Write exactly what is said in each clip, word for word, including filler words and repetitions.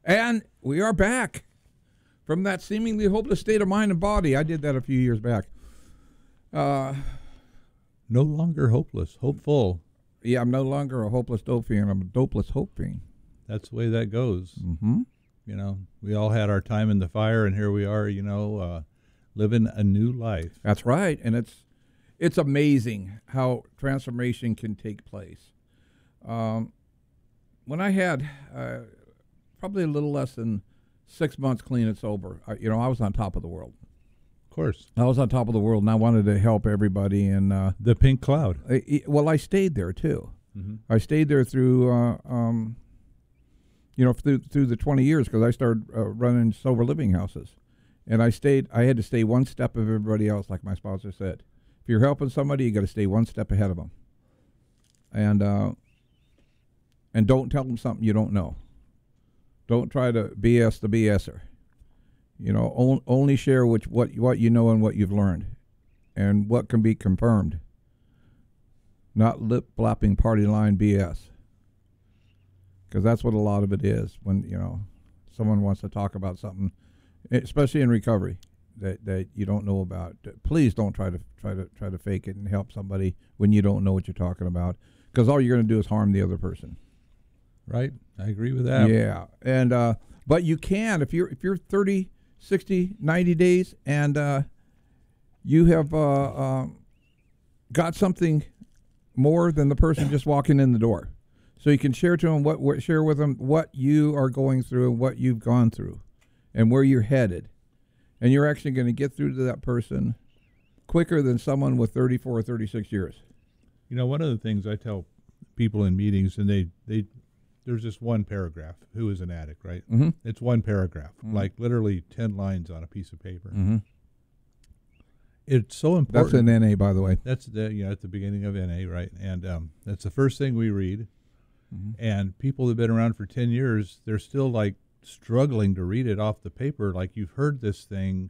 And we are back from that seemingly hopeless state of mind and body. I did that a few years back. Uh, no longer hopeless, hopeful. Yeah, I'm no longer a hopeless dope fiend. I'm a dopeless hope fiend. That's the way that goes. Mm-hmm. You know, we all had our time in the fire, and here we are, you know, uh, living a new life. That's right. And it's it's amazing how transformation can take place. Um, when I had uh, probably a little less than six months clean and sober, I, you know, I was on top of the world. Of course. I was on top of the world, and I wanted to help everybody. And uh, the pink cloud. I, well, I stayed there, too. Mm-hmm. I stayed there through, uh, um, you know, through, through the twenty years, because I started uh, running sober living houses. And I stayed, I had to stay one step of everybody else, like my sponsor said. If you're helping somebody, you got to stay one step ahead of them. And, uh, and don't tell them something you don't know. Don't try to B S the BSer. You know, on, only share which, what what you know and what you've learned, and what can be confirmed. Not lip flopping party line B S. Because that's what a lot of it is when, you know, someone wants to talk about something, especially in recovery, that, that you don't know about. Please don't try to try to try to fake it and help somebody when you don't know what you're talking about, because all you're going to do is harm the other person. Right, I agree with that. Yeah, and uh, but you can if you're if you're thirty, sixty, ninety days, and uh, you have uh, uh, got something more than the person just walking in the door. So you can share to them what, what share with them what you are going through and what you've gone through, and where you're headed, and you're actually going to get through to that person quicker than someone with thirty-four or thirty-six years. You know, one of the things I tell people in meetings, and they they. There's just one paragraph. Who is an addict, right? Mm-hmm. It's one paragraph, Mm-hmm. like literally ten lines on a piece of paper. Mm-hmm. It's so important. That's an N A, by the way. That's the you know at the beginning of N A, right? And um, that's the first thing we read. Mm-hmm. And people who've been around for ten years, they're still like struggling to read it off the paper. Like you've heard this thing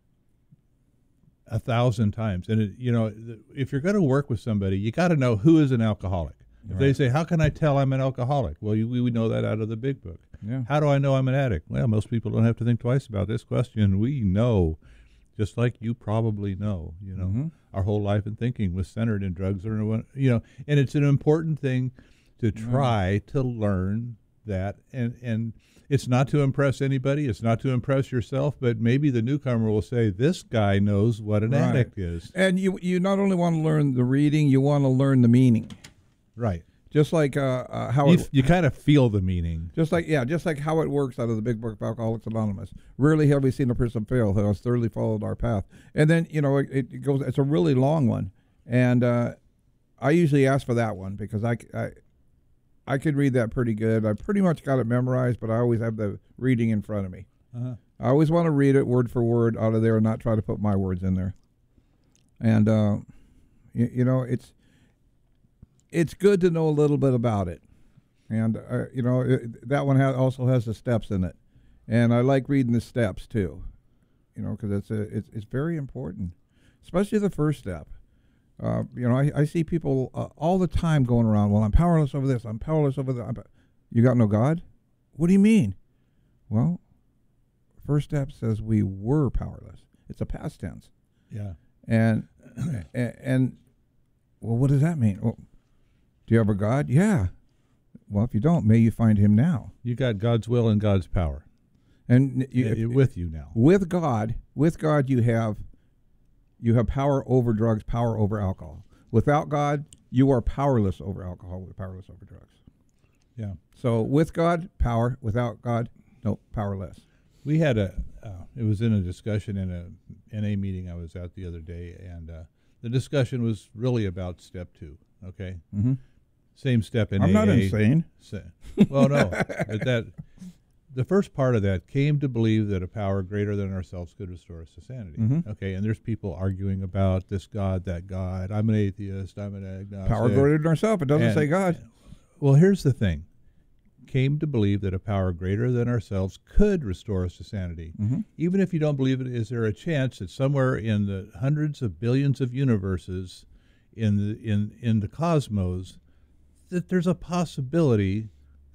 a thousand times. And it, you know, if you're going to work with somebody, you got to know who is an alcoholic. If right. they say, how can I tell I'm an alcoholic? Well, you, we would know that out of the big book. Yeah. How do I know I'm an addict? Well, most people don't have to think twice about this question. We know, just like you probably know, you know, mm-hmm. our whole life and thinking was centered in drugs, or, you know, and it's an important thing to try mm-hmm. to learn that. And, and it's not to impress anybody. It's not to impress yourself, but maybe the newcomer will say, this guy knows what an right. addict is. And you, you not only want to learn the reading, you want to learn the meaning. Right. Just like uh, uh, how you, it, f- you kind of feel the meaning. Just like yeah, just like how it works out of the big book of Alcoholics Anonymous. Rarely have we seen a person fail who has thoroughly followed our path. And then you know it, it goes. It's a really long one, and uh, I usually ask for that one because I, I I could read that pretty good. I pretty much got it memorized, but I always have the reading in front of me. Uh-huh. I always want to read it word for word out of there and not try to put my words in there. And uh, you, you know it's. It's good to know a little bit about it, and uh, you know it, that one ha- also has the steps in it, and I like reading the steps too, you know, because it's a it's it's very important, especially the first step. Uh, you know, I, I see people uh, all the time going around. Well, I'm powerless over this. I'm powerless over that. I'm, you got no God? What do you mean? Well, first step says we were powerless. It's a past tense. Yeah, and and, and well, what does that mean? Well, do you have a God? Yeah. Well, if you don't, may you find him now. You got God's will and God's power. And you, yeah, if, with you now. With God, with God you have you have power over drugs, power over alcohol. Without God, you are powerless over alcohol, powerless over drugs. Yeah. So with God, power. Without God, no, powerless. We had a uh, it was in a discussion in a N A meeting I was at the other day, and uh, the discussion was really about step two, okay? Mm-hmm. Same step in I'm A A. not insane. Sa- well, no. But that, the first part of that came to believe that a power greater than ourselves could restore us to sanity. Mm-hmm. Okay, and there's people arguing about this God, that God. I'm an atheist. I'm an agnostic. Power greater than ourselves. It doesn't and, say God. Well, here's the thing. Came to believe that a power greater than ourselves could restore us to sanity. Mm-hmm. Even if you don't believe it, is there a chance that somewhere in the hundreds of billions of universes in the in in the cosmos, that there's a possibility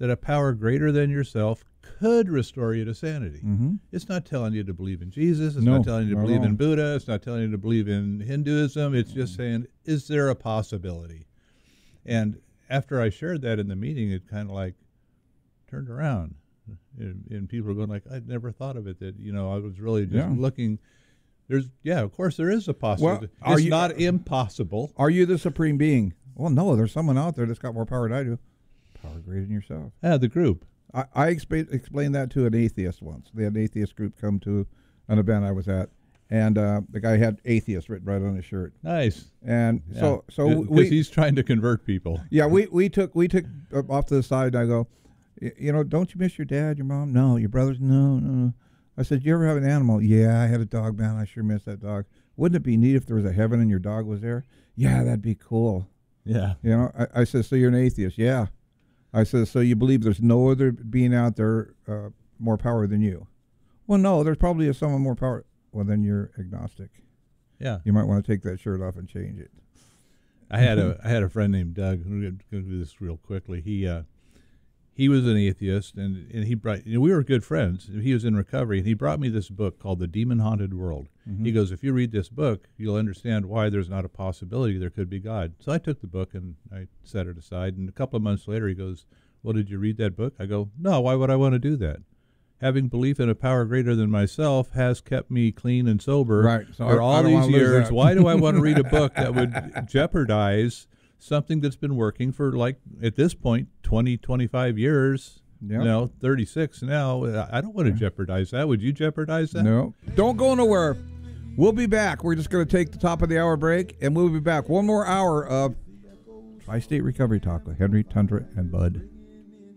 that a power greater than yourself could restore you to sanity. Mm-hmm. It's not telling you to believe in Jesus. It's No, not telling you to not at believe in all. Buddha. It's not telling you to believe in Hinduism. It's just saying, is there a possibility? And after I shared that in the meeting, it kind of like turned around. And, and people were going like, I'd never thought of it. That, you know, I was really just Yeah. looking. There's, yeah, of course there is a possibility. Well, are it's you- not impossible. Are you the supreme being? Well, no, there's someone out there that's got more power than I do. Power greater than yourself. Yeah, the group. I, I expa- explained that to an atheist once. They had an atheist group come to an event I was at, and uh, the guy had atheist written right on his shirt. Nice. And Yeah. so, so Because we, he's trying to convert people. yeah, we, we took we took uh, off to the side. And I go, "Y- you know, don't you miss your dad, your mom? No, your brothers? No, no, no. I said, you ever have an animal? Yeah, I had a dog, man. I sure miss that dog. Wouldn't it be neat if there was a heaven and your dog was there? Yeah, that'd be cool. Yeah. You know, I, I said, so you're an atheist? Yeah. I said, so you believe there's no other being out there uh, more power than you? Well, no, there's probably someone more power. Well, then you're agnostic. Yeah. You might want to take that shirt off and change it. I had a I had a friend named Doug. I'm going to do this real quickly. He uh, he was an atheist, and, and he brought. You know, we were good friends. He was in recovery, and he brought me this book called The Demon Haunted World. Mm-hmm. He goes, if you read this book, you'll understand why there's not a possibility there could be God. So I took the book and I set it aside. And a couple of months later, he goes, well, did you read that book? I go, no. Why would I want to do that? Having belief in a power greater than myself has kept me clean and sober Right. So for I- all I don't these wanna lose years. that. Why do I want to read a book that would jeopardize something that's been working for, like, at this point, twenty, twenty-five years? Yep. You know, thirty-six now. I don't want to jeopardize that. Would you jeopardize that? No. Don't go nowhere. We'll be back. We're just going to take the top of the hour break, and we'll be back. One more hour of Tri-State Recovery Talk with Henry, Tundra, and Bud.